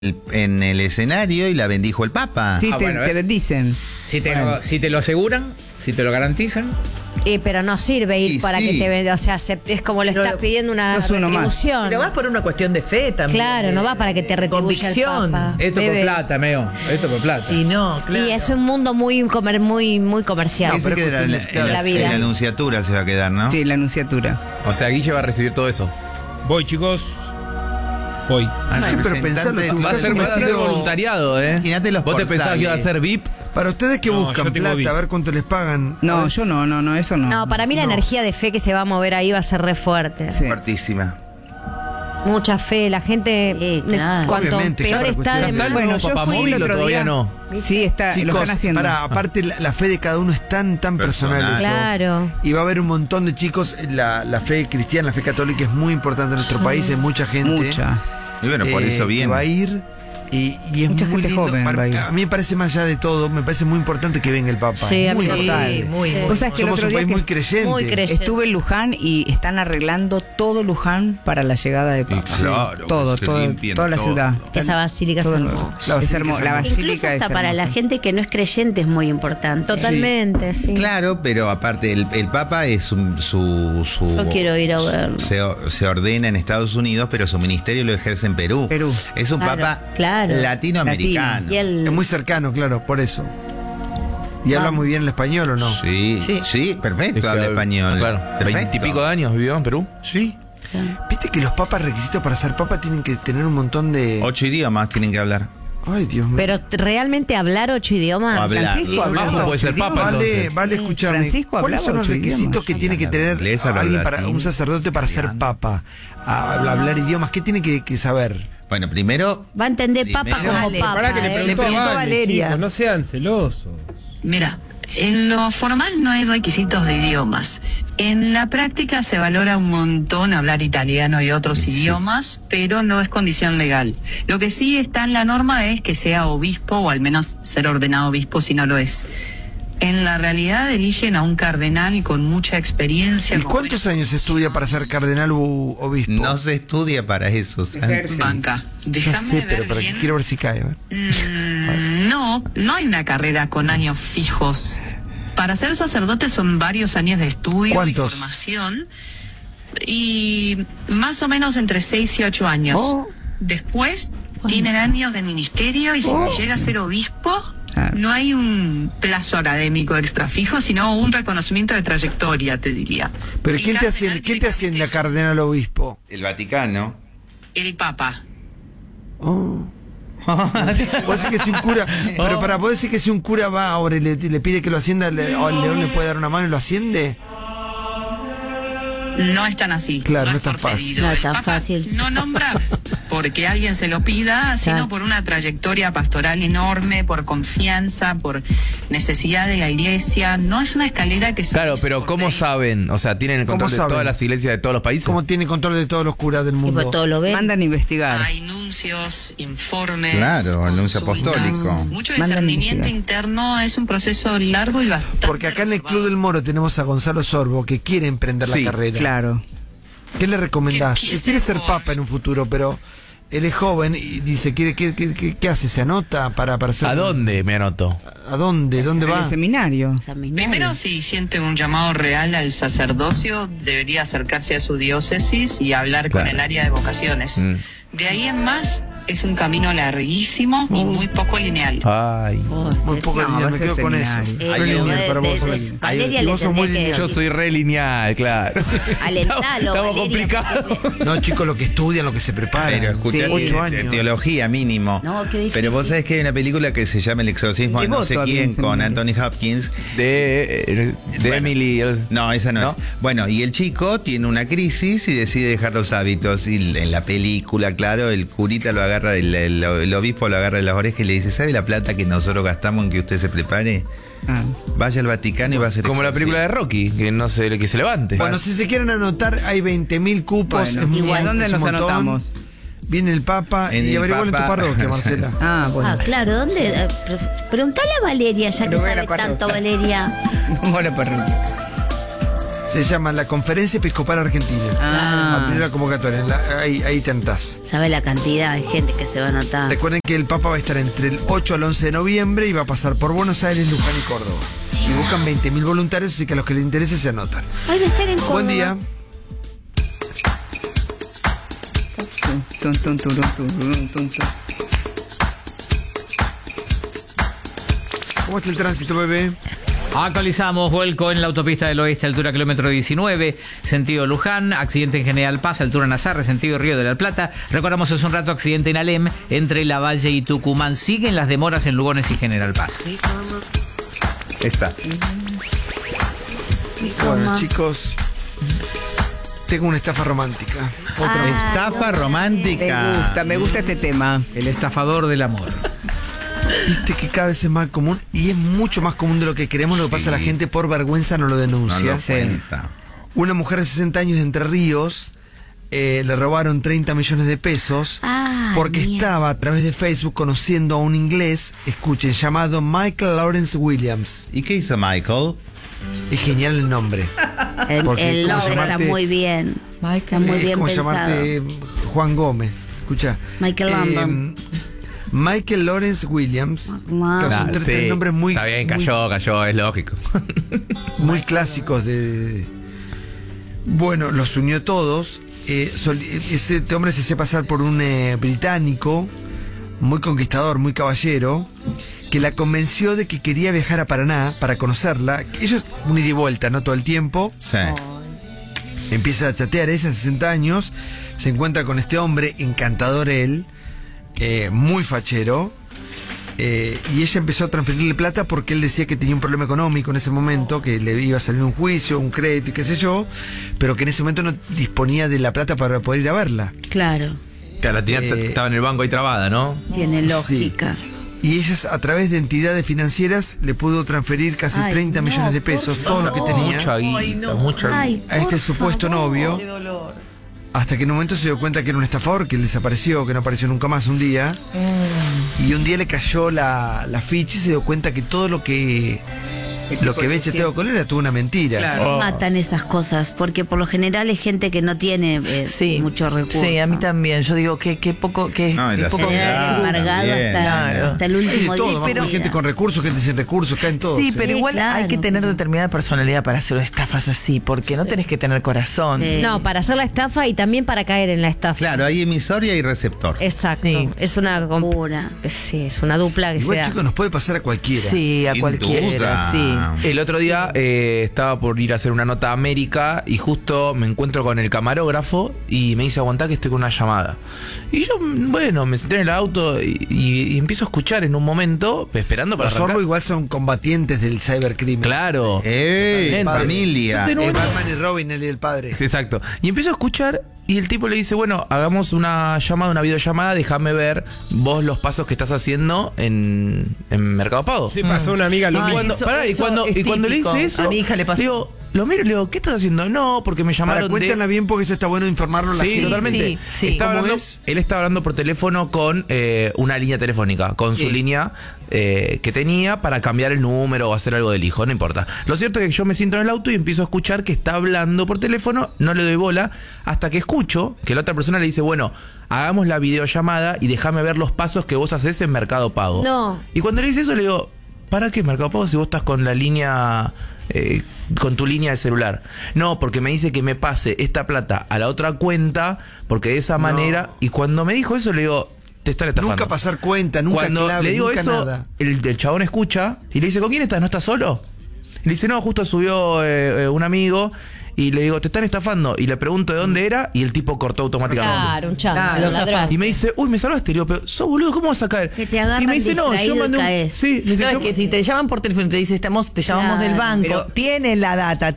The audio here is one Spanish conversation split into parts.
en el escenario y la bendijo el Papa. Sí, te ¿ves? bendicen. Si te lo aseguran, si te lo garantizan. Pero no sirve ir Y para sí. que te venda. O sea, es como le estás pidiendo una sos uno más. retribución. Pero vas por una cuestión de fe también. Claro, no va para que te retribuya el convicción. Papa. Esto Bebe. por plata, Meo. Esto por plata. Y no, claro. Y es un mundo muy comercial. Dice que pero en es cuestión de la vida. la anunciatura se va a quedar, ¿no? Sí, la anunciatura. O sea, Guille va a recibir todo eso. Voy, chicos. Voy. Al Sí, pero representante pensalo, de tú tu- Va a ser vestido- voluntariado, ¿eh? Imagínate los ¿Vos te pensabas que iba a portales. ser VIP? Para ustedes que No, buscan yo tengo plata, VIP. a ver cuánto les pagan. No, yo no, eso no. No, para mí la energía de fe que se va a mover ahí va a ser re fuerte. Sí. Fuertísima. Mucha fe, la gente claro. cuanto Obviamente, peor claro, está cuestión de de- ¿Está el Bueno, nuevo yo Papá fui el Móvil o otro todavía día. no? Sí, lo Chicos, están haciendo. aparte la fe de cada uno es tan personal. eso. Claro. Y va a haber un montón de chicos. La fe cristiana, la fe católica es muy importante en nuestro país. Hay mucha gente. Mucha. Y bueno, por eso que viene. va a ir. Y es Mucha muy gente lindo. joven va a ir. A mí me parece más allá de todo, me parece muy importante que venga el Papa. Sí, a muy mí también. importante. muy. Vos sabés que el Somos otro un día país que muy creyente. Muy creyente. estuve en Luján y están arreglando todo Luján para la llegada de Papa. claro, todo, que se limpien toda la todo. ciudad. Esa basílica es Todo hermosa. nuevo. La Es basílica hermosa. es La hermosa. basílica Incluso hasta es para la hermosa. gente que no es creyente es muy importante. Totalmente, sí. Claro, pero aparte el Papa es su Yo quiero ir a verlo. se ordena en Estados Unidos, pero su ministerio lo ejerce en Perú. Perú. Es un Claro, Papa claro. latinoamericano. Y él Es muy cercano, claro, por eso. ¿Y habla muy bien el español o no? Sí, perfecto, habla español. Claro, Perfecto. 20 y pico de años vivió en Perú. Sí. Viste que los papas, requisitos para ser papa, tienen que tener un montón de. 8 idiomas tienen que hablar. Ay, Dios mío. Pero realmente hablar 8 idiomas. O hablar. Francisco hablaba Bajo puede ser ocho papa, idiomas. entonces. Vale, escucharme. Francisco ¿Cuáles hablaba son los 8 requisitos idiomas. que tiene que tener Inglés, habla alguien para latín, un sacerdote para ser italiano. papa? A hablar idiomas. ¿Qué tiene que saber? Bueno, primero. va a entender Papa Primero- como Dale, Papa. Pará que le preguntó preguntó a a Valeria. chicos, no sean celosos. Mira, en lo formal no hay requisitos de idiomas. En la práctica se valora un montón hablar italiano y otros idiomas, pero no es condición legal. Lo que sí está en la norma es que sea obispo o al menos ser ordenado obispo si no lo es. En la realidad eligen a un cardenal con mucha experiencia. ¿Y con cuántos buena años se posición. estudia para ser cardenal u obispo? No se estudia para eso. Santi. Banca. Ya Déjame sé, pero ver para bien. quiero ver si cae. a ver. No hay una carrera con años fijos. Para ser sacerdote son varios años de estudio ¿Cuántos? y formación y más o menos entre 6 y 8 años. Oh. Después tienen años de ministerio y si llega a ser obispo Claro. no hay un plazo académico extra fijo, sino un reconocimiento de trayectoria, te diría. Pero Y ¿quién te cardenal asciende directamente a es cardenal obispo? El Vaticano. el Papa. Oh. Puede ser que si un cura, pero para poder decir que si un cura va ahora y le pide que lo ascienda, o el león le puede dar una mano y lo asciende. No es tan así. Claro, no es por tan fácil. pedido. No es El tan Papa fácil. No nombra porque alguien se lo pida, sino Claro. por una trayectoria pastoral enorme, por confianza, por necesidad de la iglesia. No es una escalera que se... Claro, pero ¿cómo saben? O sea, ¿tienen el ¿Cómo control de saben? todas las iglesias de todos los países? ¿Cómo tiene control de todos los curas del Y mundo? por todo lo ven. Mandan a investigar. Hay nuncios, informes. Claro, el nuncio consultas. apostólico. Mucho Mandan a discernimiento investigar. interno es un proceso largo y bastante. Porque acá en el Club reservado. del Moro tenemos a Gonzalo Sorbo que quiere emprender Sí, la carrera. Claro. ¿Qué le recomendás? Que Él empiece quiere ser por- papa en un futuro, pero él es joven y dice, ¿qué hace? ¿Se anota para ser? ¿A dónde me anoto? ¿A dónde? ¿Dónde En va? el seminario. Primero, si siente un llamado real al sacerdocio, debería acercarse a su diócesis y hablar con el área de vocaciones. Mm. De ahí en más, es un camino larguísimo y muy poco lineal. Ay. Muy poco No, lineal, va a me ser quedo con eso. seminario. Re lineal para vos, Valeria Y le vos sos muy tendría lineal. que... Yo soy re lineal, claro. Alentalo, Estamos Valeria, complicados. No, chicos, lo que estudian, lo que se preparan. Pero escuchate, Sí. 8 años. teología mínimo. No, qué difícil. Pero vos sabés que hay una película que se llama El exorcismo de no Devoto sé había quién un con seminario. Anthony Hopkins. De Bueno. Emily. No, esa no, ¿No? es. Bueno, y el chico tiene una crisis y decide dejar los hábitos. Y en la película, claro, el curita lo agarra, el obispo lo agarra de las orejas y le dice, ¿sabe la plata que nosotros gastamos en que usted se prepare? Ah. Vaya al Vaticano y va a ser Como la película de Rocky, que no sé, que se levante. Bueno, si se quieren anotar, hay 20.000 cupos. Bueno, es muy igual, ¿dónde es un nos montón. anotamos? Viene el Papa En y el averiguale en tu Papa. parroquia, Marcela. Ah, bueno. Ah, claro, ¿dónde? Preguntale a Valeria, ya que Pero voy a sabe la parroquia. tanto, Valeria. Vamos a la parroquia. Se llama la Conferencia Episcopal Argentina. Abrir la convocatoria. Ahí tentás. ¿Sabe la cantidad de gente que se va a anotar? Recuerden que el Papa va a estar entre el 8 al 11 de noviembre y va a pasar por Buenos Aires, Luján y Córdoba. Y buscan 20.000 voluntarios, así que a los que les interese se anotan. Ay, va a estar en Córdoba. Buen día. ¿Cómo está el tránsito, bebé? Actualizamos, vuelco en la autopista del oeste, altura kilómetro 19, sentido Luján, accidente en General Paz, altura Nazarre, sentido Río de la Plata. Recordamos hace un rato accidente en Alem, entre Lavalle y Tucumán. Siguen las demoras en Lugones y General Paz. Está. Bueno, chicos, tengo una estafa romántica. Estafa romántica. Me gusta este tema. El estafador del amor. Viste que cada vez es más común y es mucho más común de lo que queremos. Lo que pasa, la gente por vergüenza no lo No denuncia. lo cuenta. Una mujer de 60 años de Entre Ríos le robaron 30 millones de pesos porque estaba a través de Facebook conociendo a un inglés, escuchen, llamado Michael Lawrence Williams. ¿Y qué hizo Michael? Es genial el nombre. Porque El ¿cómo nombre está llamarte? muy bien. Está muy bien ¿Cómo pensado. llamarte Juan Gómez? Escucha. Michael London. Michael Lawrence Williams. Claro, son tres nombres muy, está bien, cayó, es lógico. muy clásicos de... Bueno, los unió todos. Este hombre se hacía pasar por un británico muy conquistador, muy caballero, que la convenció de que quería viajar a Paraná para conocerla. Ellos un ida y vuelta, ¿no? Todo el tiempo. Sí. Empieza a chatear ella, 60 años, se encuentra con este hombre, encantador él, muy fachero, y ella empezó a transferirle plata porque él decía que tenía un problema económico en ese momento, que le iba a salir un juicio, un crédito y qué sé yo, pero que en ese momento no disponía de la plata para poder ir a verla. Claro, Que la tenía, estaba en el banco ahí trabada, ¿no? tiene lógica. Y ella, a través de entidades financieras, le pudo transferir casi 30 millones de pesos, todo lo que tenía, Mucha guita, mucha Ay, a este por supuesto favor. novio. Hasta que en un momento se dio cuenta que era un estafador, que él desapareció, que no apareció nunca más un día. Y un día le cayó la ficha y se dio cuenta que todo lo que había chateado con él era toda una mentira. Claro. Matan esas cosas, porque por lo general es gente que no tiene muchos recursos. Sí, a mí también. Yo digo que poco, que No, y la poco sociedad Embargado también. hasta el Hay último de todo, día. ¿no? pero- Hay gente con recursos, gente sin recursos, caen todos. Sí, pero Sí, igual claro, hay que tener pero- determinada personalidad para hacer estafas así, porque no tenés que tener corazón. Sí. No, para hacer la estafa y también para caer en la estafa. Claro, hay emisor y hay receptor. Exacto. Sí. Es una Pura. sí, es una dupla que Igual, sea. chicos, nos puede pasar a cualquiera. Sí, a Sin cualquiera, duda. sí. El otro día estaba por ir a hacer una nota a América y justo me encuentro con el camarógrafo y me dice aguantá que estoy con una llamada. Y yo, bueno, me senté en el auto y empiezo a escuchar en un momento, esperando para Los zorros arrancar. igual son combatientes del cybercrimen. Claro. ¡Ey, Totalmente. familia! Entonces, Batman y Robin, él y el padre. Exacto. Y empiezo a escuchar y el tipo le dice, bueno, hagamos una llamada, una videollamada, déjame ver vos los pasos que estás haciendo en Mercado Pago. Sí, pasó una amiga lo Ay, mismo. Cuando, eso- pará, y eso cuando, es y cuando le típico. dice eso, A mi hija le pasó. digo, lo miro y le digo, ¿qué estás haciendo? No, porque me Para, llamaron de... cuéntenla bien porque esto está bueno informarlo a la Sí, gente. totalmente. Sí, sí. Estaba ¿Cómo hablando, es? él estaba hablando por teléfono con una línea telefónica, con su línea que tenía para cambiar el número o hacer algo del hijo, no importa. Lo cierto es que yo me siento en el auto y empiezo a escuchar que está hablando por teléfono, no le doy bola, hasta que escucho que la otra persona le dice, bueno, hagamos la videollamada y déjame ver los pasos que vos haces en Mercado Pago. No. Y cuando le dice eso le digo, ¿para qué Mercado Pago si vos estás con la línea... con tu línea de celular? No, porque me dice que me pase esta plata a la otra cuenta, porque de esa manera... Y cuando me dijo eso le digo, te están estafando. Nunca pasar cuenta, nunca Cuando clave, le digo nunca eso, nada. el chabón escucha y le dice, ¿con quién estás? ¿No estás solo? Y le dice, no, justo subió un amigo. Y le digo, te están estafando. Y le pregunto de dónde era y el tipo cortó automáticamente. Claro, un chango, Claro, un ladrón. Y me dice, uy, me salvaste. Le digo, pero sos boludo, ¿cómo vas a caer? Que te agarran y me dice, no, yo distraído y mandé un... caes. Sí, me dice, No, es yo- que si te llaman por teléfono y te dicen, te llamamos Claro, del banco, pero- tienen la data,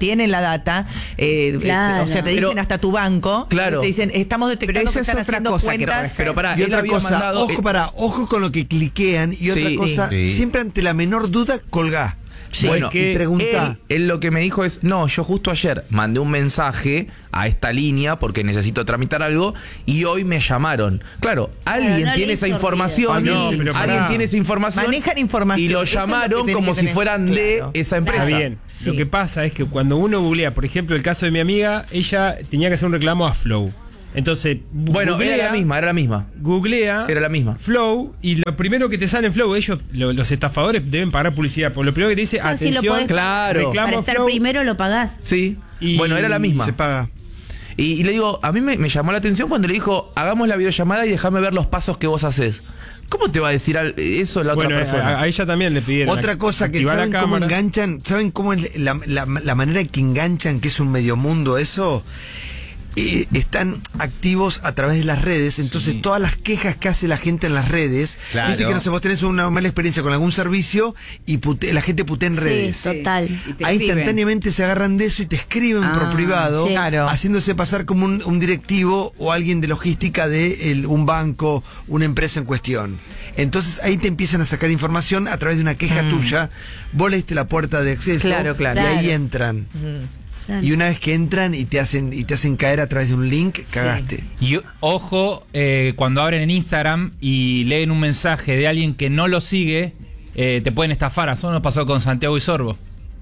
Claro. o sea, te dicen Pero- hasta tu banco, Claro. te dicen, estamos Pero detectando eso que es están otra haciendo cosa que cuentas. Pero pará, Y él otra había cosa, mandado... ojo con lo que cliquean. Y otra Sí. cosa, Sí. siempre ante la menor duda, colgá. Sí. Bueno, y preguntá. él lo que me dijo es, no, yo justo ayer mandé un mensaje a esta línea porque necesito tramitar algo y hoy me llamaron. Claro, alguien no le tiene esa hizo información, ruido. Ah, no, pero alguien pará. tiene esa información Manejan información. y lo Eso es lo que llamaron tenés como que si tener fueran de claro. esa empresa. Está bien. Lo que pasa es que cuando uno googlea, por ejemplo, el caso de mi amiga, ella tenía que hacer un reclamo a Flow. Entonces, Bueno, era la misma. Googlea Era la misma. Flow y lo primero que te sale en Flow, ellos, los estafadores deben pagar publicidad. Por lo primero que te dice, No, si lo atención, podés- Claro. reclamo Para estar Flow. primero lo pagás. Sí. Y Bueno, era la misma. Se paga. Y le digo, a mí me llamó la atención cuando le dijo, hagamos la videollamada y déjame ver los pasos que vos haces. ¿Cómo te va a decir eso la otra Bueno, persona? a ella también le pidieron. Otra cosa que activar la ¿saben cómo cámara. enganchan? ¿Saben cómo es la manera en que enganchan, que es un medio mundo eso? Están activos a través de las redes, entonces todas las quejas que hace la gente en las redes, Claro. viste que no sé, vos tenés una mala experiencia con algún servicio y la gente putea en redes. Sí, total. Y te Ahí escriben. instantáneamente se agarran de eso y te escriben por privado, sí. Claro. haciéndose pasar como un directivo o alguien de logística de un banco, una empresa en cuestión. Entonces ahí te empiezan a sacar información a través de una queja tuya. Vos le diste la puerta de acceso Claro, claro. y ahí Claro. entran. Claro. Y una vez que entran y te hacen caer a través de un link, cagaste. Y ojo, cuando abren en Instagram y leen un mensaje de alguien que no lo sigue, te pueden estafar. Eso nos pasó con Santiago y Sorbo.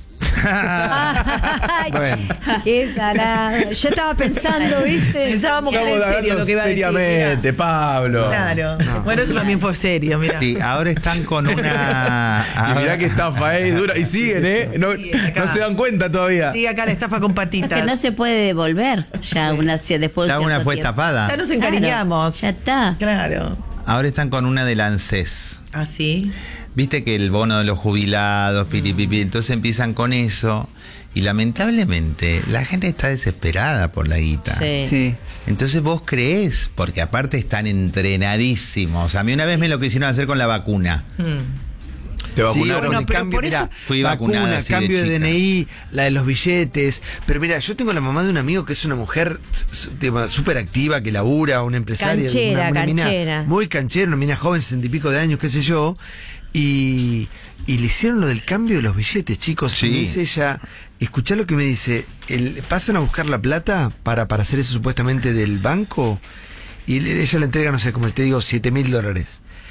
Ay, Bueno. qué carajo. Yo estaba pensando, ¿viste? Pensábamos que era en serio lo que iba a decir. seriamente, Pablo. Claro. Bueno, eso también fue serio, mira. Sí, ahora están con una... Y mirá que estafa, dura. Y siguen, No, Sí, acá. no se dan cuenta todavía. Sí, acá la estafa con patitas. Que no se puede devolver ya después de Ya un una cierto fue tiempo. estafada. Ya nos encariñamos. Claro, ya está. Claro. Ahora están con una del ANSES. Así. Viste que el bono de los jubilados, piripipi, entonces empiezan con eso y lamentablemente la gente está desesperada por la guita. Sí. Sí. Entonces vos creés, porque aparte están entrenadísimos. A mí una vez me lo quisieron hacer con la vacuna. Te vacunaron. Sí, Bueno, el pero cambio, por mirá, eso fui vacunada vacuna, así de cambio de chica. DNI, la de los billetes. Pero mira, yo tengo la mamá de un amigo que es una mujer súper activa, que labura, una empresaria. Canchera, una mina canchera. muy canchera, una mina joven, 60 y pico de años, qué sé yo. Y le hicieron lo del cambio de los billetes, chicos. Sí. Y me dice ella, escuchá lo que me dice, pasan a buscar la plata para hacer eso supuestamente del banco y ella le entrega, no sé, como te digo, $7.000.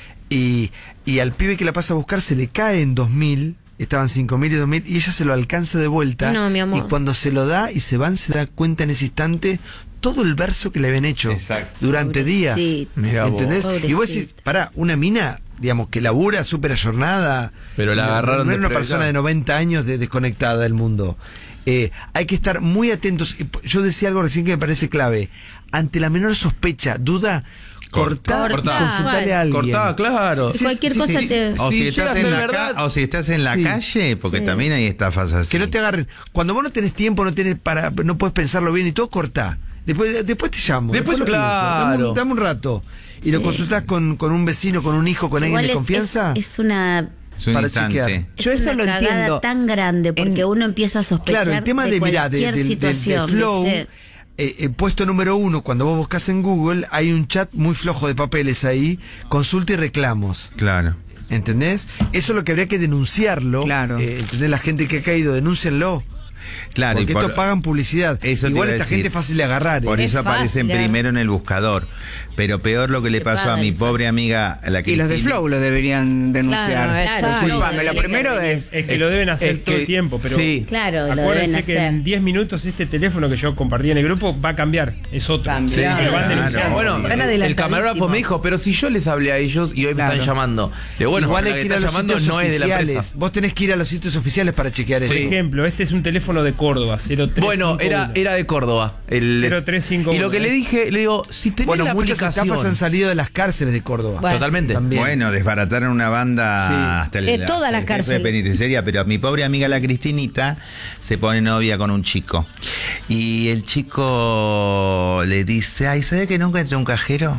Y al pibe que la pasa a buscar se le cae en 2.000, estaban 5.000 y 2.000, y ella se lo alcanza de vuelta. No, mi amor. Y cuando se lo da y se van, se da cuenta en ese instante todo el verso que le habían hecho Exacto. durante días. Pobrecito. Mirá vos. ¿Entendés? Y vos Pobrecito. decís, pará, una mina, digamos, que labura súper ayornada. Pero la agarraron No era una desprevenida. persona de 90 años desconectada del mundo. Hay que estar muy atentos. Yo decía algo recién que me parece clave. Ante la menor sospecha, duda, cortá y Cortá. consultale a alguien. Cortá, claro. Sí, cualquier cosa te... O, Sí, si estás llega a en ser la verdad. o si estás en la Sí. calle, porque Sí. también hay estafas así. Que no te agarren. Cuando vos no tenés tiempo, no puedes pensarlo bien y todo, cortá. Después te llamo. Después, lo pienso. claro. Dame un rato. Y Sí. lo consultás con un vecino, con un hijo, con alguien Igual de es confianza. es una... Es un para instante. chequear. Yo es eso una lo cagada entiendo. tan grande porque En- uno empieza a sospechar Claro, el tema de de cualquier situación. de Flow, ¿viste? puesto número 1, cuando vos buscas en Google, hay un chat muy flojo de papeles ahí, consulta y reclamos. Claro. ¿Entendés? Eso es lo que habría que denunciarlo. Claro. ¿Entendés? La gente que ha caído, denúncienlo. Claro, Porque y por- esto pagan publicidad. Eso te Igual iba a esta decir. gente es fácil de agarrar. Por ¿eh? eso Es aparecen fácil, primero en el buscador. Pero peor lo que le pasó a mi pobre amiga, la Y los de Cristina. Flow lo deberían denunciar. Claro, exacto. Disculpame, lo primero es... Es que lo deben hacer es todo el que- tiempo, pero sí. Claro, lo acuérdense deben que hacer. en 10 minutos este teléfono que yo compartí en el grupo va a cambiar, es otro. Cambia. Sí. Lo van denunciando. Bueno, Están el adelantadísimos. camarógrafo me dijo, pero si yo les hablé a ellos y hoy me Claro. están llamando. Le digo, bueno, Igual la hay que que ir a está los llamando sitios no es de la oficiales. empresa. Vos tenés que ir a los sitios oficiales para chequear Por eso. ejemplo, este es un teléfono de Córdoba, 035. Bueno, era de Córdoba. 0351. Y lo que le dije, le digo, si tenés Bueno, la muchas aplicación. estafas han salido de las cárceles de Córdoba. Bueno. Totalmente. También. Bueno, desbarataron una banda Sí. hasta el, De toda la hasta el jefe cárcel. de penitenciaria, pero mi pobre amiga la Cristinita se pone novia con un chico. Y el chico le dice, ay, ¿sabes que nunca entré a un cajero?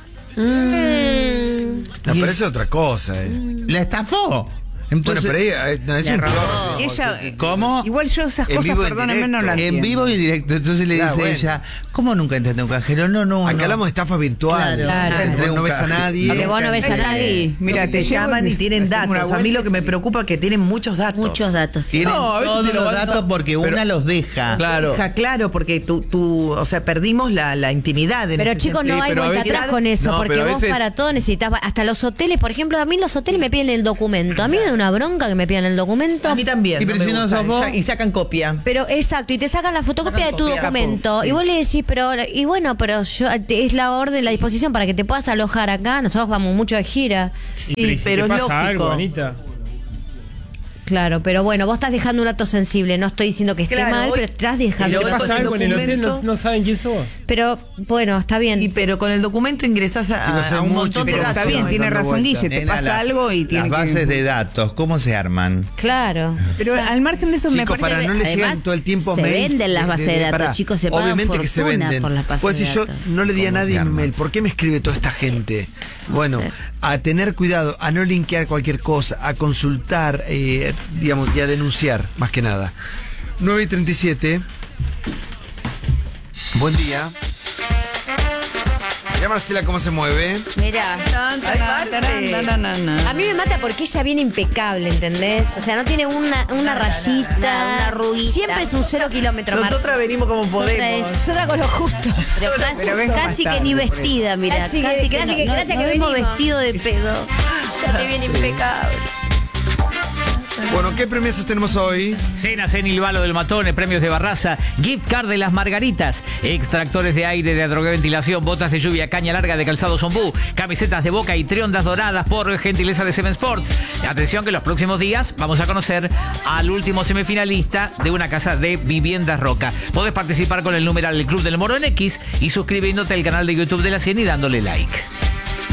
No, pero eso es otra cosa. La estafó. Bueno, Entonces, pero ahí no, es un chorro. Ella, ¿cómo? igual yo esas En cosas, vivo y en perdónenme, no las En entiendo. vivo y en directo. Entonces le Ah, dice bueno. ella, ¿cómo nunca entraste a un cajero? No. Acá hablamos de estafas virtuales. Claro. Entré, Entré no un ves a cajero. nadie. Porque vos no ves a Es nadie. ahí. Mira, te llaman y tienen hacemos una datos. A mí lo que me vuelta. preocupa es que tienen muchos datos. Muchos datos. Tienen No, a veces todos te lo los van- datos porque pero- una los deja. Claro. Claro, porque o sea, perdimos la intimidad. En Pero ese chicos, sentido. no hay pero a vuelta veces- atrás con eso, no, porque pero a vos veces- para todo necesitas, hasta los hoteles, por ejemplo, a mí los hoteles me piden el documento, a mí me da una una bronca que me pidan el documento. A mí también. Y pero si no sos vos. Y sacan copia. Pero exacto, y te sacan la fotocopia de tu copia. documento. Sí. Y vos le decís, pero yo, es la orden, la disposición para que te puedas alojar acá. Nosotros vamos mucho de gira. Sí, pero es pasa lógico. algo, Anita. Claro, pero bueno, vos estás dejando un dato sensible. No estoy diciendo que esté Claro, mal, hoy- pero estás dejando. Pero ¿Te pasa algo en el hotel? documento- No saben quién sos. Pero bueno, está bien. Pero con el documento ingresás Chicos, a un hay montón mucha de Pero datos. está bien, no, tiene dando razón vuelta. Guille, te Nena, pasa algo y tiene las bases que... de datos, ¿cómo se arman? Claro. Pero al margen de eso me Chicos, parece... para no les además, llegan todo el tiempo se mails venden las bases de datos, pará, chicos, se pagan obviamente que se fortuna venden. por las bases Pues de si yo datos. no le di a ¿Cómo se nadie un arma? mail, ¿por qué me escribe toda esta gente? Bueno, sé. a tener cuidado, a no linkear cualquier cosa, a consultar, digamos, y a denunciar, más que nada. 9:37. Buen día. Mirá Marcela cómo se mueve. Mirá. A mí me mata porque ella viene impecable, ¿entendés? O sea, no tiene una rayita. una arruguita. Siempre es un 0 kilómetro. Nosotras venimos como podemos. Nosotras con lo justo. Pero casi que ni vestida, mira. Casi que venimos venimos. vestido de pedo. Ya te viene impecable. Bueno, ¿qué premios tenemos hoy? Cenas en Il Valo del Matone, premios de Barraza, gift card de Las Margaritas, extractores de aire de Adrogueventilación, botas de lluvia, caña larga de Calzado Zombú, camisetas de Boca y triondas doradas por gentileza de Seven Sport. Atención que los próximos días vamos a conocer al último semifinalista de una casa de viviendas Roca. Podés participar con el numeral del Club del Moro en X y suscribiéndote al canal de YouTube de La 100 y dándole like.